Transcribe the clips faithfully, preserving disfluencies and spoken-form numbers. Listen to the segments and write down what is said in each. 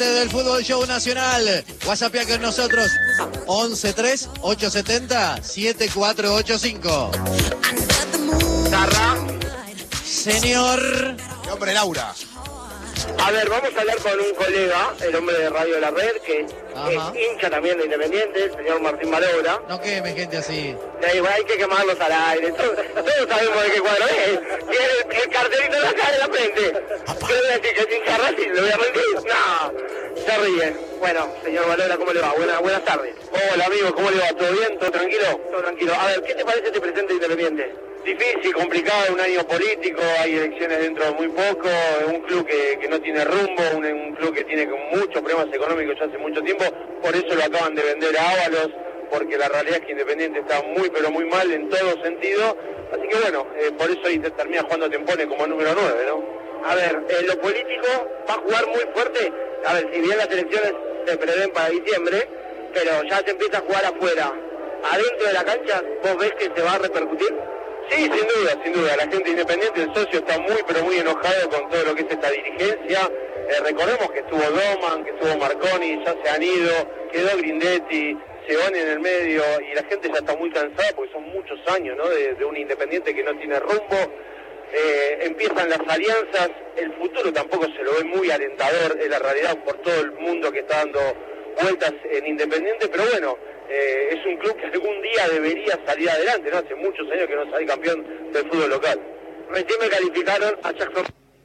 Del Fútbol Show Nacional, WhatsApp con nosotros once tres ocho siete cero siete cuatro ocho cinco. Tarra. Señor. Mi hombre Laura. A ver, vamos a hablar con un colega, el hombre de Radio La Red, que Ajá. es hincha también de Independiente, el señor Martín Malobra. No queme gente así. Le digo, hay que quemarlos al aire, todos, todos sabemos de qué cuadro es. Tiene el, el cartelito en la cara de la frente. ¿Qué le voy a decir? ¿Que es hincha Racing? ¿Le voy a mentir? No, se ríe. Bueno, señor Malobra, ¿cómo le va? Buenas, buenas tardes. Hola, amigo, ¿cómo le va? ¿Todo bien? ¿Todo tranquilo? Todo tranquilo. A ver, ¿qué te parece este presente de Independiente? Difícil, complicado, un año político, hay elecciones dentro de muy poco, un club que, que no tiene rumbo, un, un club que tiene muchos problemas económicos ya hace mucho tiempo, por eso lo acaban de vender a Ábalos, porque la realidad es que Independiente está muy pero muy mal en todo sentido, así que bueno, eh, por eso ahí te termina jugando Tempone como número nueve, ¿no? A ver, en lo político va a jugar muy fuerte, a ver, si bien las elecciones se prevén para diciembre, pero ya se empieza a jugar afuera, adentro de la cancha, ¿vos ves que se va a repercutir? Sí, sin duda, sin duda. La gente Independiente, el socio, está muy, pero muy enojado con todo lo que es esta dirigencia. Eh, recordemos que estuvo Doman, que estuvo Marconi, ya se han ido, quedó Grindetti, Seoni en el medio, y la gente ya está muy cansada porque son muchos años, ¿no? De, de un Independiente que no tiene rumbo. Eh, empiezan las alianzas, el futuro tampoco se lo ve muy alentador, es la realidad por todo el mundo que está dando vueltas en Independiente, pero bueno, eh, es un club que algún día debería salir adelante, ¿no? Hace muchos años que no sale campeón del fútbol local. Recién me calificaron a Jackson.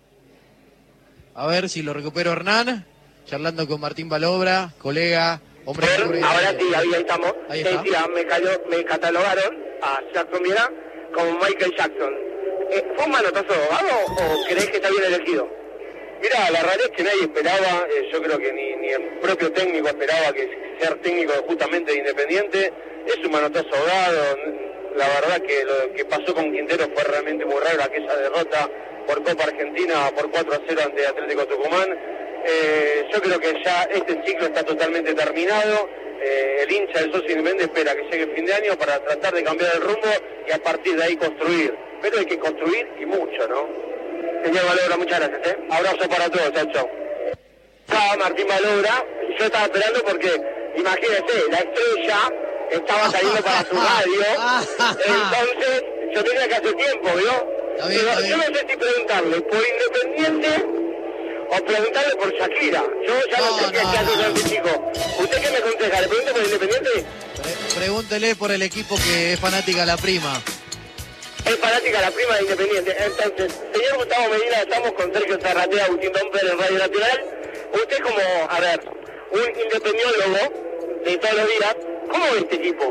A ver si lo recupero Hernán, charlando con Martín Balobra, colega, hombre Pero, de... ahora sí, ahí, ahí estamos. Ahí Sí, está. sí, me, cayó, me catalogaron a Jackson Viera como Michael Jackson. Eh, ¿Fue un manotazo ahogado o crees que está bien elegido? Mira, la realidad es que nadie esperaba, eh, yo creo que ni, ni el propio técnico esperaba que ser técnico justamente de Independiente. Es un manotazo ahogado, la verdad que lo que pasó con Quintero fue realmente muy raro, aquella derrota por Copa Argentina por cuatro a cero ante Atlético Tucumán. Eh, yo creo que ya este ciclo está totalmente terminado, eh, el hincha del socio Independiente espera que llegue el fin de año para tratar de cambiar el rumbo y a partir de ahí construir, pero hay que construir y mucho, ¿no? Señor Balobra, muchas gracias, ¿eh? Abrazo para todos, chao, chao. Estaba Martín Balobra, yo estaba esperando porque, imagínense, la estrella estaba saliendo para su radio, entonces yo tenía que hacer tiempo, ¿vio? Está bien, Pero está yo bien. no sé si preguntarle por Independiente o preguntarle por Shakira. Yo ya no, No, sé qué no, hace no. con este chico. ¿Usted qué me aconseja? ¿Le pregunto por Independiente? Pre- pregúntele por el equipo que es fanática la prima. Es fanática la prima de Independiente. Entonces, señor Gustavo Medina, estamos con Sergio Zarratea, Agustín Domper en Radio Nacional. Usted como, a ver, un independiólogo de todos los días, ¿cómo ve este equipo?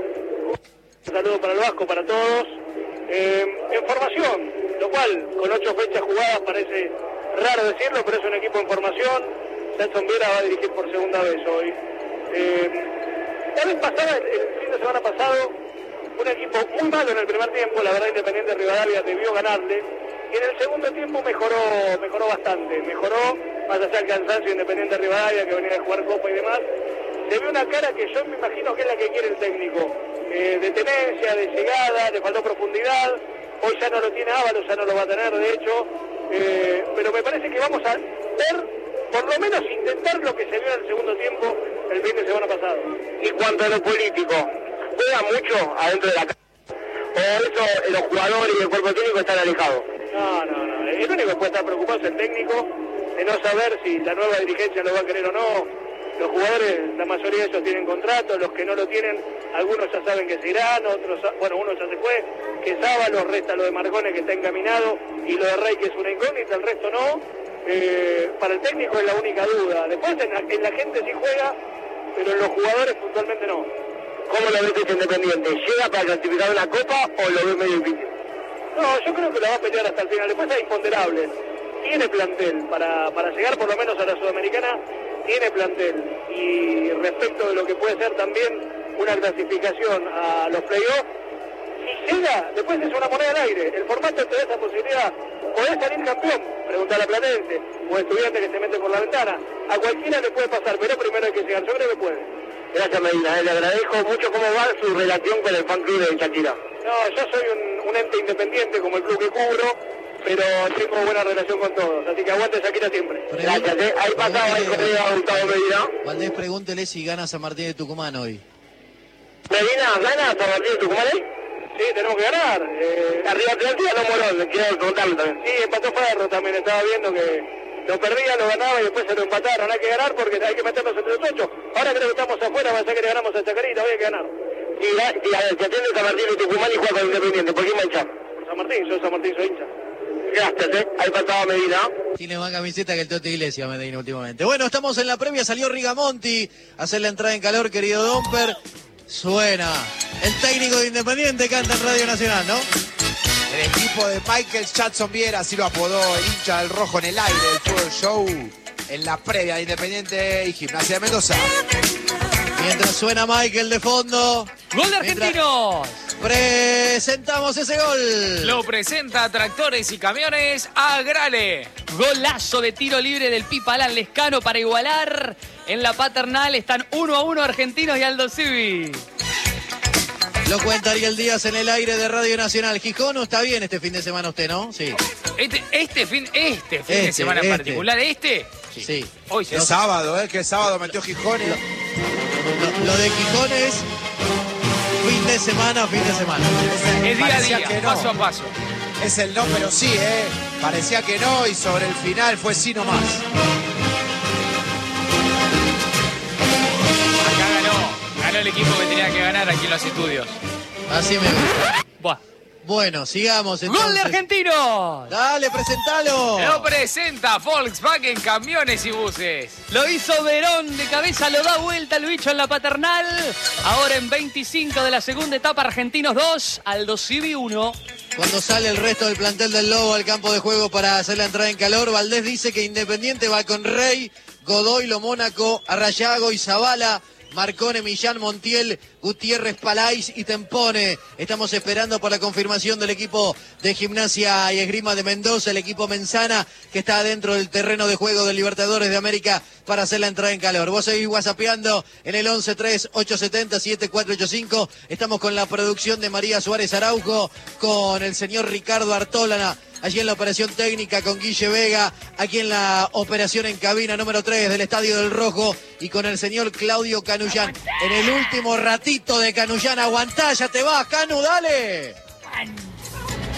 Un saludo para el Vasco, para todos. Eh, en formación, lo cual con ocho fechas jugadas parece raro decirlo, pero es un equipo en formación. Nelson Viera va a dirigir por segunda vez hoy. Eh, la vez pasada, el, el fin de semana pasado, un equipo muy malo en el primer tiempo, la verdad Independiente Rivadavia debió ganarle, y en el segundo tiempo mejoró mejoró bastante, mejoró, más allá del cansancio Independiente Rivadavia, que venía de jugar Copa y demás, se ve una cara que yo me imagino que es la que quiere el técnico, eh, de tenencia, de llegada, le faltó profundidad, hoy ya no lo tiene Ábalos, ya no lo va a tener de hecho, eh, pero me parece que vamos a ver, por lo menos intentar lo que se vio en el segundo tiempo el fin de semana pasado. Y cuanto a lo político, ¿juega mucho adentro de la casa? ¿O eso los jugadores y el cuerpo técnico están alejados? No, no, no. El único que puede estar preocupado es el técnico, de no saber si la nueva dirigencia lo va a querer o no. Los jugadores, la mayoría de ellos tienen contrato, los que no lo tienen, algunos ya saben que se irán, otros, bueno, uno ya se fue, que es Ábalos, resta lo de Marcone que está encaminado, y lo de Rey que es una incógnita, el resto no. Eh, para el técnico es la única duda. Después en la, en la gente sí juega, pero en los jugadores puntualmente no. ¿Cómo lo ves este Independiente? ¿Llega para clasificar una copa o lo ves medio difícil? No, yo creo que lo va a pelear hasta el final. Después hay imponderables. Tiene plantel para, para llegar por lo menos a la Sudamericana, tiene plantel. Y respecto de lo que puede ser también una clasificación a los playoffs, si llega, después es una moneda al aire. El formato te da esa posibilidad. Podés salir campeón, preguntar a Platense, o estudiante que se mete por la ventana. A cualquiera le puede pasar, pero primero hay que llegar. Yo creo que puede. Gracias, Medina. Eh, le agradezco mucho cómo va su relación con el fan club de Shakira. No, yo soy un, un ente independiente como el club que cubro. pero tengo buena relación con todos, así que aguante Shakira siempre. Gracias, ¿eh? Ahí pasaba el correo a Gustavo Medina. Valdés, pregúntele si gana San Martín de Tucumán hoy. Medina, ¿gana San Martín de Tucumán hoy? Sí, tenemos que ganar. Eh, arriba Atlántida, no Morón, quiero preguntarle también. Sí, empató Ferro también, estaba viendo que lo perdía, lo ganaba y después se lo empataron. Hay que ganar porque hay que meternos entre los ocho. Ahora creo que estamos afuera, va a ser que le ganamos a Chacarita, hoy hay que ganar. Y, y a ver, se atiende San Martín de Tucumán y juega con Independiente, ¿por quién va a hinchar? San Martín, yo San Martín soy hincha. Gracias, ¿eh? Ahí pasaba Medina. Tiene más camiseta que el Toti Iglesias, Medina, últimamente. Bueno, estamos en la previa, salió Rigamonti a hacer la entrada en calor, querido Domper. Suena. El técnico de Independiente canta en Radio Nacional, ¿no? El equipo de Michael Jackson Viera, así lo apodó el hincha del rojo en el aire del Fútbol Show, en la previa de Independiente y Gimnasia de Mendoza. Mientras suena Michael de fondo. ¡Gol de Argentinos! Presentamos ese gol. Lo presenta Tractores y Camiones Agrale. Golazo de tiro libre del Pipa Alan Lescano para igualar. En la paternal están uno a uno Argentinos y Aldo Civi. Lo cuenta Ariel Díaz en el aire de Radio Nacional. Gijón, está bien este fin de semana usted, ¿no? Sí. Este, este fin, este fin Este, de semana en este. particular, ¿este? Sí. Hoy se Que sábado, ¿eh? Que sábado metió Gijón. y- Lo, lo de Gijón es fin de semana, fin de semana. Es día a Parecía día, que no. paso a paso. Es el no, pero sí, ¿eh? Parecía que no y sobre el final fue sí nomás. Acá ganó, ganó el equipo que tenía que ganar aquí en los estudios. Así me gusta. Buah. Bueno, sigamos entonces. ¡Gol de Argentinos! Dale, presentalo. Lo presenta Volkswagen Camiones y Buses. Lo hizo Verón de cabeza, lo da vuelta el bicho en la paternal. Ahora en veinticinco de la segunda etapa, Argentinos dos, Aldo Civi uno. Cuando sale el resto del plantel del Lobo al campo de juego para hacer la entrada en calor, Valdés dice que Independiente va con Rey, Godoy, Lo Mónaco, Arrayago y Zavala, Marcone, Millán, Montiel, Gutiérrez, Palais y Tempone. Estamos esperando por la confirmación del equipo de Gimnasia y Esgrima de Mendoza, el equipo Menzana, que está dentro del terreno de juego del Libertadores de América para hacer la entrada en calor. Vos seguís whatsappeando en el once tres ocho siete cero siete cuatro ocho cinco. Estamos con la producción de María Suárez Araujo, con el señor Ricardo Artólana, allí en la operación técnica con Guille Vega, aquí en la operación en cabina número tres del Estadio del Rojo y con el señor Claudio Canullán. En el último ratito de Canullán, aguantá, ya te vas, Canu, dale.